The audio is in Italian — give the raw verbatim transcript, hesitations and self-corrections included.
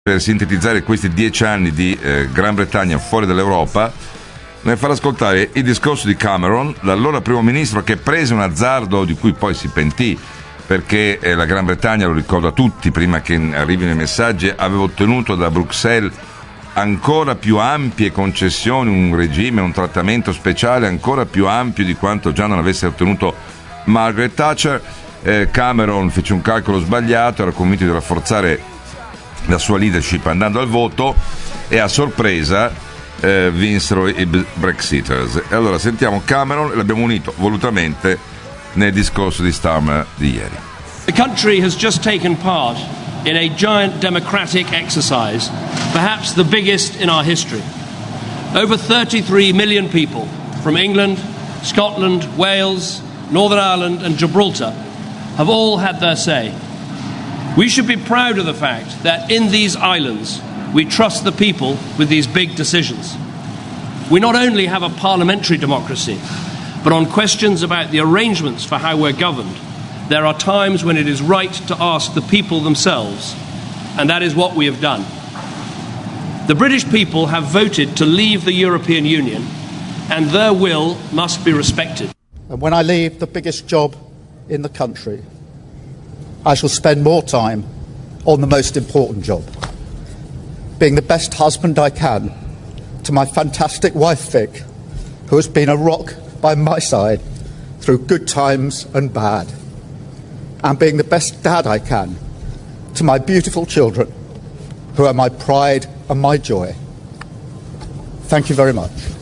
Per sintetizzare questi dieci anni di eh, Gran Bretagna fuori dall'Europa, nel far ascoltare il discorso di Cameron, l'allora primo ministro che prese un azzardo di cui poi si pentì, perché eh, la Gran Bretagna, lo ricordo a tutti prima che arrivino i messaggi, aveva ottenuto da Bruxelles ancora più ampie concessioni, un regime, un trattamento speciale ancora più ampio di quanto già non avesse ottenuto Margaret Thatcher. eh, Cameron fece un calcolo sbagliato, era convinto di rafforzare la sua leadership andando al voto e a sorpresa eh, vinsero i Brexiters. E allora sentiamo Cameron e l'abbiamo unito volutamente nel discorso di Starmer di ieri. The country has just taken part in a giant democratic exercise, perhaps the biggest in our history. Over thirty-three million people from England, Scotland, Wales, Northern Ireland and Gibraltar have all had their say. We should be proud of the fact that in these islands we trust the people with these big decisions. We not only have a parliamentary democracy, but on questions about the arrangements for how we're governed, there are times when it is right to ask the people themselves, and that is what we have done. The British people have voted to leave the European Union, and their will must be respected. And when I leave the biggest job in the country, I shall spend more time on the most important job, being the best husband I can to my fantastic wife Vic, who has been a rock by my side through good times and bad, and being the best dad I can to my beautiful children, who are my pride and my joy. Thank you very much.